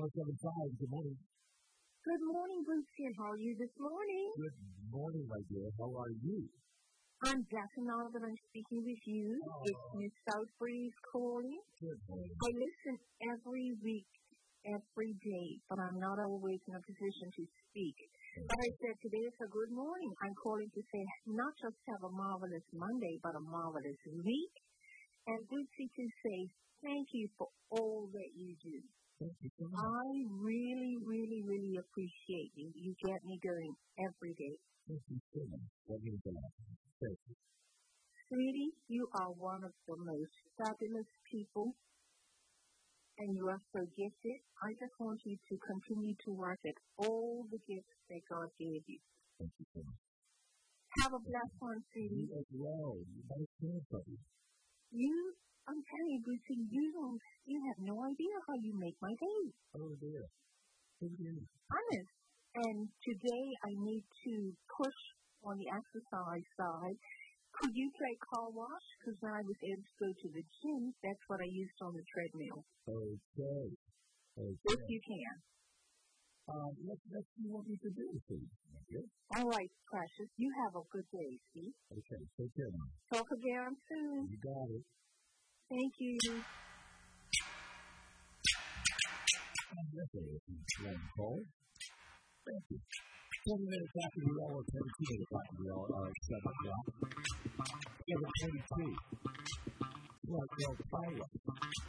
Good morning. Good morning, Bruce. How are you this morning? Good morning, my dear. How are you? I'm blessed now that I'm speaking with you. It's Miss Southbreeze calling. Good morning. I listen every week, every day, but I'm not always in a position to speak. But I said today is a good morning. I'm calling to say not just have a marvelous Monday, but a marvelous week. And Brucey to say thank you for all that you do. Thank you so much. I really, really, really appreciate you. You get me going every day. Thank you so much. That means a lot. Thank you. Sweetie, you are one of the most fabulous people, and you are so gifted. I just want you to continue to work at all the gifts that God gave you. Thank you so much. Have a blessed one, sweetie. You as well. You nice grandfather. I'm telling you, Brucey, you have no idea how you make my day. Oh, dear. Honest. And today I need to push on the exercise side. Could you play car wash? Because when I was able to go to the gym, that's what I used on the treadmill. Okay. If you can. Let's see what we can do with you. Okay? All right, Precious. You have a good day, see? Okay. Take care now. Talk again soon. You got it. Thank you. That's a long call. Thank you. 20 minutes after the hour, 22 minutes after the hour, 7 o'clock. 7:22. Well, pilot.